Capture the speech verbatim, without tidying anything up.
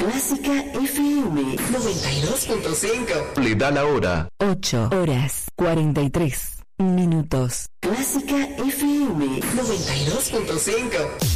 Clásica F M noventa y dos punto cinco. Le da la hora. ocho horas cuarenta y tres minutos. Clásica F M noventa y dos punto cinco.